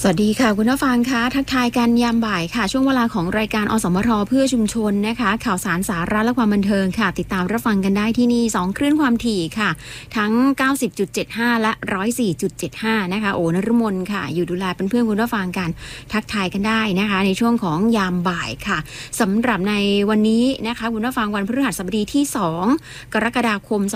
สวัสดีค่ะคุณผู้ฟังคะทักทายกันยามบ่ายค่ะช่วงเวลาของรายการอสมทเพื่อชุมชนนะคะข่าวสารสาระและความบันเทิงค่ะติดตามรับฟังกันได้ที่นี่2คลื่นความถี่ค่ะทั้ง 90.75 และ 104.75 นะคะโอนฤมลค่ะอยู่ดูแลเป็นเพื่อนคุณผู้ฟังกันทักทายกันได้นะคะในช่วงของยามบ่ายค่ะสำหรับในวันนี้นะคะคุณผู้ฟังวันพฤหัสบดีที่2กรกฎาคม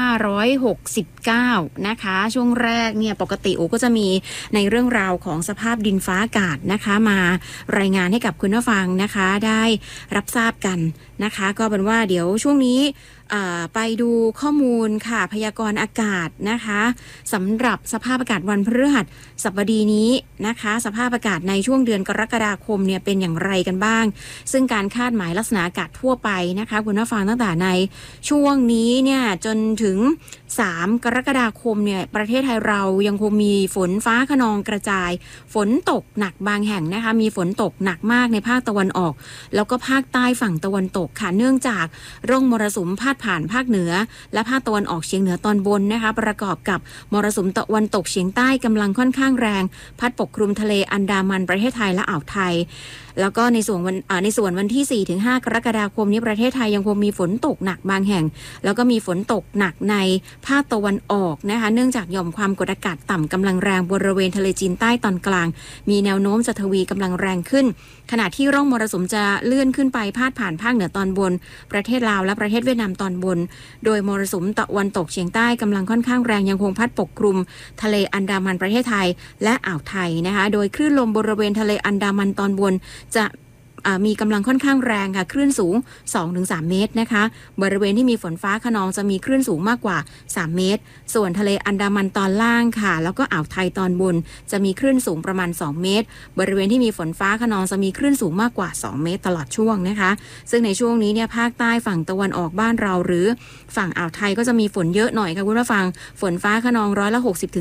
2569นะคะช่วงแรกเนี่ยปกติโอก็จะมีในเรื่องราวของสภาพดินฟ้าอากาศนะคะมารายงานให้กับคุณผู้ฟังนะคะได้รับทราบกันนะคะก็เป็นว่าเดี๋ยวช่วงนี้ไปดูข้อมูลค่ะพยากรณ์อากาศนะคะสำหรับสภาพอากาศวันพฤหัสบดีนี้นะคะสภาพอากาศในช่วงเดือนกรกฎาคมเนี่ยเป็นอย่างไรกันบ้างซึ่งการคาดหมายลักษณะอากาศทั่วไปนะคะคุณผู้ฟังตั้งแต่ในช่วงนี้เนี่ยจนถึง3กรกฎาคมเนี่ยประเทศไทยเรายังคงมีฝนฟ้าคะนองกระจายฝนตกหนักบางแห่งนะคะมีฝนตกหนักมากในภาคตะวันออกแล้วก็ภาคใต้ฝั่งตะวันตกค่ะเนื่องจากร่องมรสุมพาดผ่านภาคเหนือและภาคตะวันออกเฉียงเหนือตอนบนนะคะประกอบกับมรสุมตะวันตกเฉียงใต้กำลังค่อนข้างแรงพัดปกคลุมทะเลอันดามันประเทศไทยและอ่าวไทยแล้วก็ในส่วนวันที่ 4-5 กรกฎาคมนี้ประเทศไทยยังคงมีฝนตกหนักบางแห่งแล้วก็มีฝนตกหนักในภาคตะวันออกนะคะเนื่องจากหย่อมความกดอากาศต่ำกำลังแรงบริเวณทะเลจีนใต้ตอนกลางมีแนวโน้มจะทวีกำลังแรงขึ้นขณะที่ร่องมรสุมจะเลื่อนขึ้นไปพาดผ่านภาคเหนือตอนบนประเทศลาวและประเทศเวียดนามตอนบนโดยมรสุมตะวันตกเฉียงใต้กำลังค่อนข้างแรงยังคงพัดปกคลุมทะเลอันดามันประเทศไทยและอ่าวไทยนะคะโดยคลื่นลมบริเวณทะเลอันดามันตอนบนจะมีกำลังค่อนข้างแรงค่ะคลื่นสูง 2-3 เมตรนะคะบริเวณที่มีฝนฟ้าคะนองจะมีคลื่นสูงมากกว่า3เมตรส่วนทะเลอันดามันตอนล่างค่ะแล้วก็อ่าวไทยตอนบนจะมีคลื่นสูงประมาณ2เมตรบริเวณที่มีฝนฟ้าคะนองจะมีคลื่นสูงมากกว่า2เมตรตลอดช่วงนะคะซึ่งในช่วงนี้เนี่ยภาคใต้ฝั่งตะวันออกบ้านเราหรือฝั่งอ่าวไทยก็จะมีฝนเยอะหน่อยค่ะคุณผู้ฟังฝนฟ้าคะนอง60-70%